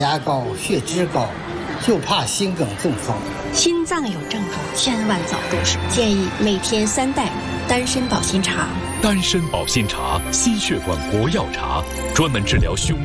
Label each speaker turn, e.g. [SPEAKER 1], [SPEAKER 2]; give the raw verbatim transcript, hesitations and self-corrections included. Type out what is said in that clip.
[SPEAKER 1] 压高、血脂高，就怕心梗中风。
[SPEAKER 2] 心脏有症状，千万早重视。建议每天三袋丹参保心茶。
[SPEAKER 3] 丹参保心茶，心血管国药茶，专门治疗胸。